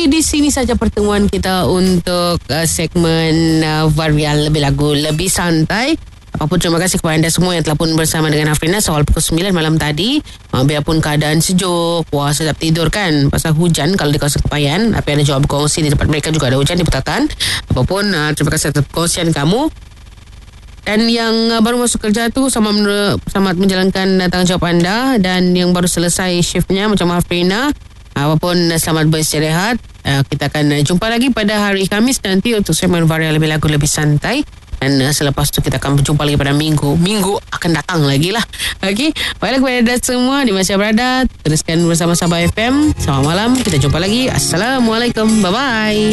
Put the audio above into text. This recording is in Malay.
Okey, di sini saja pertemuan kita untuk segmen Varial Lebih Lagu Lebih Santai. Apapun, terima kasih kepada anda semua yang telah pun bersama dengan Afrina awal pukul 9 malam tadi. Biarpun keadaan sejuk, wah sedap tidur kan, pasal hujan kalau di kawasan Kepayan. Apa yang ada jawab berkongsi di tempat mereka juga ada hujan di petatan. Apapun, terima kasih atas perkongsian kamu. Dan yang baru masuk kerja tu selamat menjalankan tanggungjawab anda. Dan yang baru selesai shiftnya macam Afrina, apapun selamat beristirahat. Kita akan jumpa lagi pada hari Khamis nanti untuk segmen Varial Lebih Lagu Lebih Santai. Dan selepas tu kita akan berjumpa lagi pada minggu akan datang lagi lah. Okey, baiklah kepada anda semua di mana berada, teruskan bersama Sabah FM. Selamat malam, kita jumpa lagi. Assalamualaikum, bye bye.